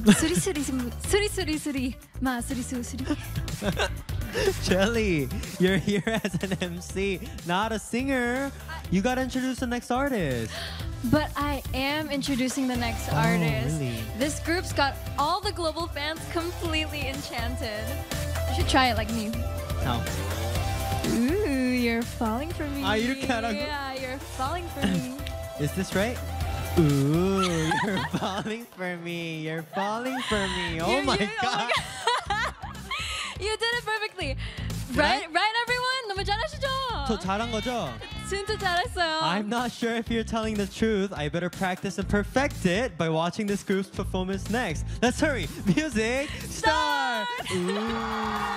수리 마 수리. Jelly, you're here as an MC, not a singer. You gotta introduce the next artist. But I am introducing the next artist. Really? This group's got all the global fans completely enchanted. You should try it like me. How? Ooh, you're falling for me. 이렇게 하라고? Yeah, you're falling for me. Is this right? Ooh, you're falling for me. You're falling for me. Oh my god. You did it perfectly. Did Right, I? right, everyone. 너무 잘하시죠? 저 잘한 거죠? 진짜 잘했어요. I'm not sure if you're telling the truth. I better practice and perfect it by watching this group's performance next. Let's hurry. Music, start! Ooh.